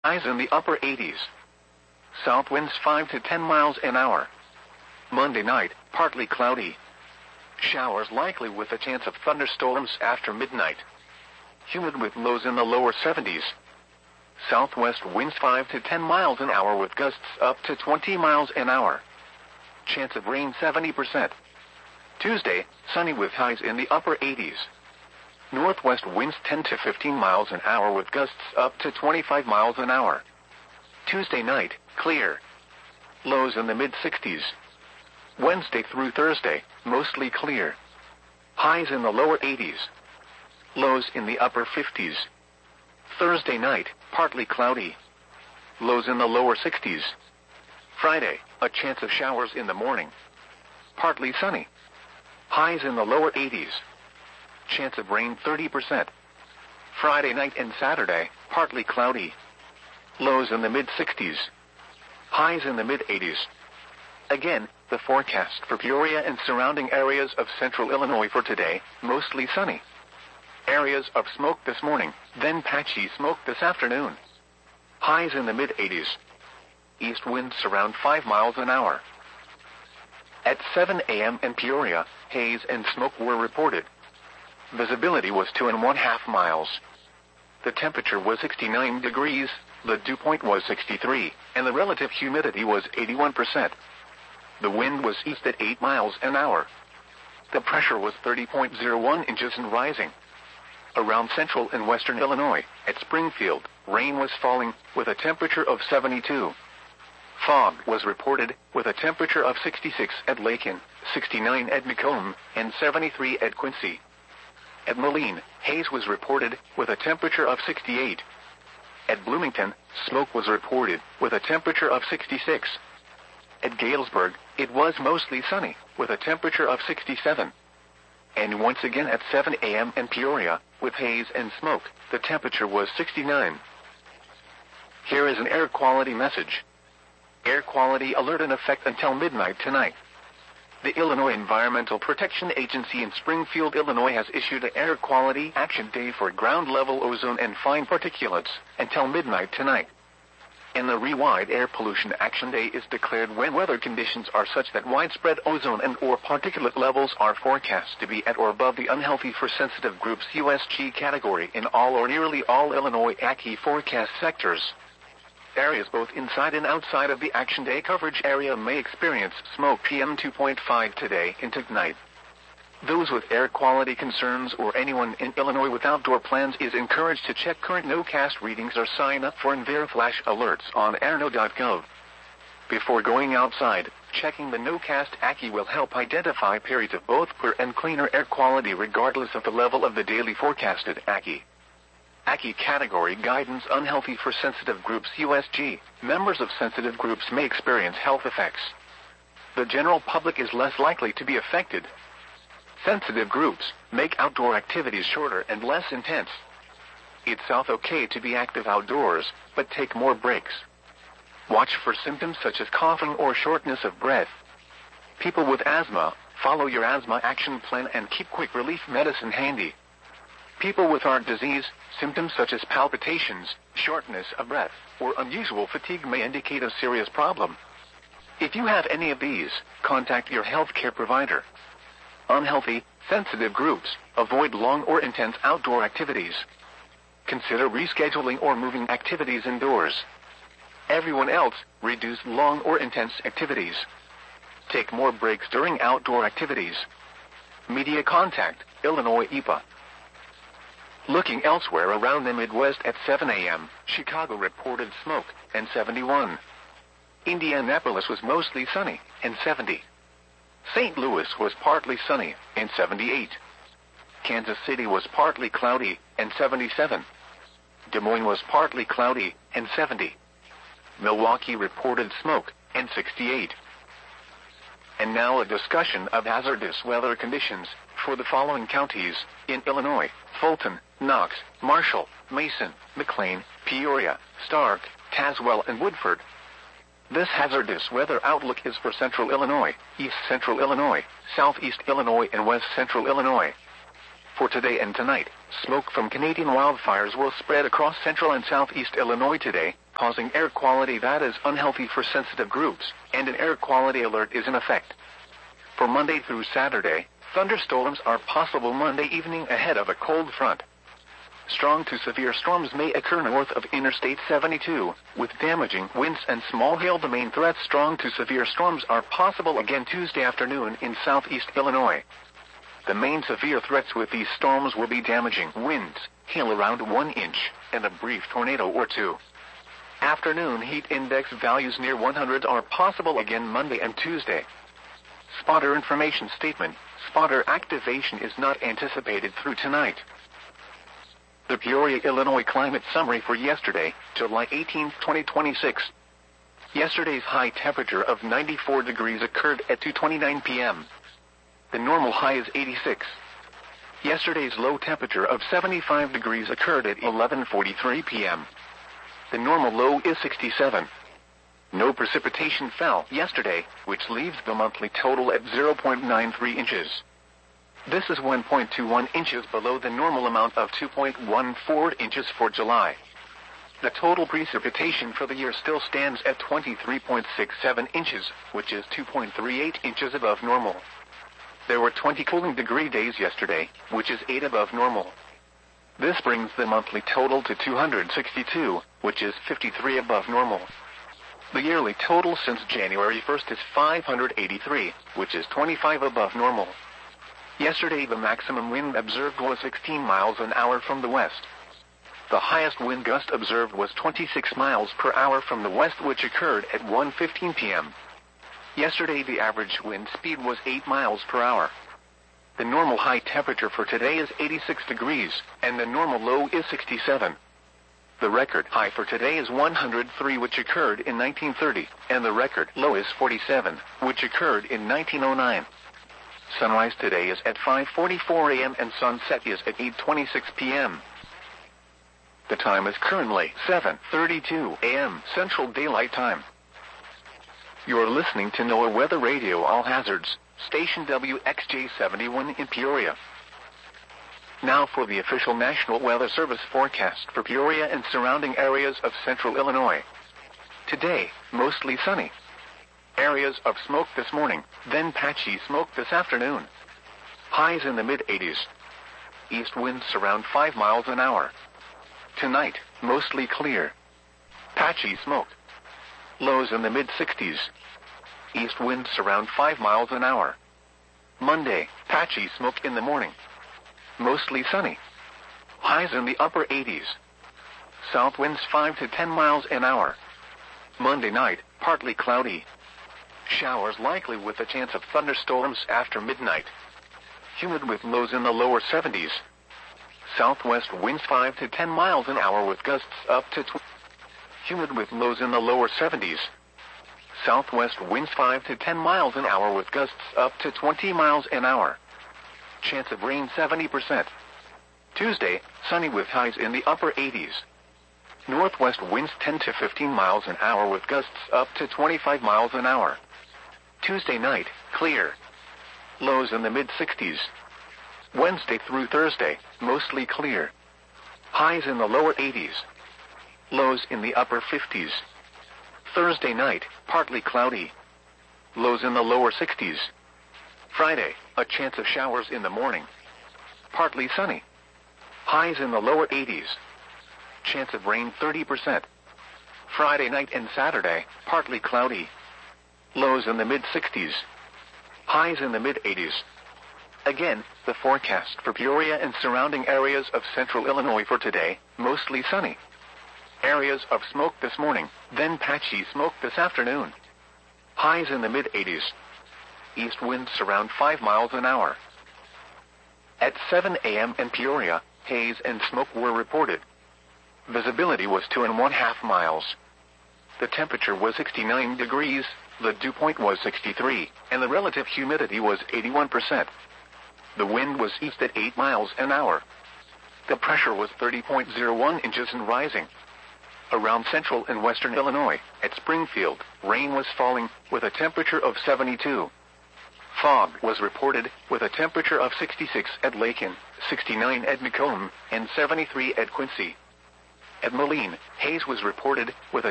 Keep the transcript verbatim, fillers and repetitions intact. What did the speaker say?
Highs in the upper eighties. South winds five to ten miles an hour. Monday night, partly cloudy. Showers likely with a chance of thunderstorms after midnight. Humid with lows in the lower seventies. Southwest winds five to ten miles an hour with gusts up to twenty miles an hour. Chance of rain seventy percent. Tuesday, sunny with highs in the upper eighties. Northwest winds ten to fifteen miles an hour with gusts up to twenty-five miles an hour. Tuesday night, clear. Lows in the mid-sixties. Wednesday through Thursday, mostly clear. Highs in the lower eighties. Lows in the upper fifties. Thursday night, partly cloudy. Lows in the lower sixties. Friday, a chance of showers in the morning. Partly sunny. Highs in the lower eighties. Chance of rain thirty percent. Friday night and Saturday, partly cloudy. Lows in the mid-sixties. Highs in the mid-eighties. Again, the forecast for Peoria and surrounding areas of central Illinois for today, mostly sunny. Areas of smoke this morning, then patchy smoke this afternoon. Highs in the mid-eighties. East winds around five miles an hour. At seven a m in Peoria, haze and smoke were reported. Visibility was two and one half miles. The temperature was sixty-nine degrees, the dew point was sixty-three, and the relative humidity was eighty-one percent. The wind was east at eight miles an hour. The pressure was thirty point zero one inches and rising. Around central and western Illinois, at Springfield, rain was falling, with a temperature of seventy-two. Fog was reported, with a temperature of sixty-six at Lakin, sixty-nine at Macomb, and seventy-three at Quincy. At Moline, haze was reported, with a temperature of sixty-eight. At Bloomington, smoke was reported, with a temperature of sixty-six. At Galesburg, it was mostly sunny, with a temperature of sixty-seven. And once again at seven a m in Peoria, with haze and smoke, the temperature was sixty-nine. Here is an air quality message. Air quality alert in effect until midnight tonight. The Illinois Environmental Protection Agency in Springfield, Illinois has issued an Air Quality Action Day for ground-level ozone and fine particulates until midnight tonight. And the Rewide Air Pollution Action Day is declared when weather conditions are such that widespread ozone and or particulate levels are forecast to be at or above the unhealthy for sensitive groups U S G category in all or nearly all Illinois A C C I forecast sectors. Areas both inside and outside of the Action Day coverage area may experience smoke P M two point five today into tonight. Those with air quality concerns or anyone in Illinois with outdoor plans is encouraged to check current NOCAST readings or sign up for EnviroFlash alerts on airno dot gov. Before going outside, checking the NOCAST A C C I will help identify periods of both poor and cleaner air quality regardless of the level of the daily forecasted A C C I. A C C I category guidance unhealthy for sensitive groups U S G. Members of sensitive groups may experience health effects. The general public is less likely to be affected. Sensitive groups make outdoor activities shorter and less intense. It's okay to be active outdoors, but take more breaks. Watch for symptoms such as coughing or shortness of breath. People with asthma, follow your asthma action plan and keep quick relief medicine handy. People with heart disease, symptoms such as palpitations, shortness of breath, or unusual fatigue may indicate a serious problem. If you have any of these, contact your healthcare provider. Unhealthy, sensitive groups, avoid long or intense outdoor activities. Consider rescheduling or moving activities indoors. Everyone else, reduce long or intense activities. Take more breaks during outdoor activities. Media contact, Illinois E P A. Looking elsewhere around the Midwest at seven a m, Chicago reported smoke, and seventy-one. Indianapolis was mostly sunny, and seventy. Saint Louis was partly sunny, and seventy-eight. Kansas City was partly cloudy, and seventy-seven. Des Moines was partly cloudy, and seventy. Milwaukee reported smoke, and sixty-eight. And now a discussion of hazardous weather conditions for the following counties in Illinois: Fulton, Knox, Marshall, Mason, McLean, Peoria, Stark, Tazewell, and Woodford. This hazardous weather outlook is for central Illinois, east central Illinois, southeast Illinois, and west central Illinois. For today and tonight, smoke from Canadian wildfires will spread across central and southeast Illinois today, causing air quality that is unhealthy for sensitive groups, and an air quality alert is in effect. For Monday through Saturday, thunderstorms are possible Monday evening ahead of a cold front. Strong to severe storms may occur north of Interstate seventy-two, with damaging winds and small hail. The main threats. Strong to severe storms are possible again Tuesday afternoon in southeast Illinois. The main severe threats with these storms will be damaging winds, hail around one inch, and a brief tornado or two. Afternoon heat index values near one hundred are possible again Monday and Tuesday. Spotter information statement. Spotter activation is not anticipated through tonight. The Peoria, Illinois climate summary for yesterday, July eighteenth, twenty twenty-six. Yesterday's high temperature of ninety-four degrees occurred at two twenty-nine p m The normal high is eighty-six. Yesterday's low temperature of seventy-five degrees occurred at eleven forty-three p m The normal low is sixty-seven. No precipitation fell yesterday, which leaves the monthly total at zero point nine three inches. This is one point two one inches below the normal amount of two point one four inches for July. The total precipitation for the year still stands at twenty-three point six seven inches, which is two point three eight inches above normal. There were twenty cooling degree days yesterday, which is eight above normal. This brings the monthly total to two hundred sixty-two, which is fifty-three above normal. The yearly total since January first is five hundred eighty-three, which is twenty-five above normal. Yesterday the maximum wind observed was sixteen miles an hour from the west. The highest wind gust observed was twenty-six miles per hour from the west, which occurred at one fifteen p m Yesterday the average wind speed was eight miles per hour. The normal high temperature for today is eighty-six degrees, and the normal low is sixty-seven. The record high for today is one hundred three, which occurred in nineteen thirty, and the record low is forty-seven, which occurred in nineteen oh nine. Sunrise today is at five forty-four a m and sunset is at eight twenty-six p m The time is currently seven thirty-two a m Central Daylight Time. You're listening to NOAA Weather Radio All Hazards, station W X J seventy-one in Peoria. Now for the official National Weather Service forecast for Peoria and surrounding areas of central Illinois. Today, mostly sunny. Areas of smoke this morning, then patchy smoke this afternoon. Highs in the mid eighties. East winds around five miles an hour. Tonight, mostly clear. Patchy smoke. Lows in the mid sixties. East winds around five miles an hour. Monday, patchy smoke in the morning. Mostly sunny. Highs in the upper eighties. South winds five to ten miles an hour. Monday night, partly cloudy. Showers likely with a chance of thunderstorms after midnight. Humid with lows in the lower seventies. Southwest winds five to ten miles an hour with gusts up to twenty. Humid with lows in the lower seventies. Southwest winds five to ten miles an hour with gusts up to twenty miles an hour. Chance of rain seventy percent. Tuesday, sunny with highs in the upper eighties. Northwest winds ten to fifteen miles an hour with gusts up to twenty-five miles an hour. Tuesday night, clear. Lows in the mid sixties. Wednesday through Thursday, mostly clear. Highs in the lower eighties. Lows in the upper fifties. Thursday night, partly cloudy. Lows in the lower sixties. Friday, a chance of showers in the morning. Partly sunny. Highs in the lower eighties. Chance of rain thirty percent. Friday night and Saturday, partly cloudy. Lows in the mid sixties. Highs in the mid eighties. Again, the forecast for Peoria and surrounding areas of central Illinois for today, mostly sunny. Areas of smoke this morning, then patchy smoke this afternoon. Highs in the mid eighties. East winds around five miles an hour. At seven a m in Peoria, haze and smoke were reported. Visibility was two and one half miles. The temperature was sixty-nine degrees, the dew point was sixty-three, and the relative humidity was eighty-one percent. The wind was east at eight miles an hour. The pressure was thirty point zero one inches and rising. Around central and western Illinois, at Springfield, rain was falling, with a temperature of seventy-two. Fog was reported, with a temperature of sixty-six at Lakin, sixty-nine at Macomb, and seventy-three at Quincy. At Moline, haze was reported, with a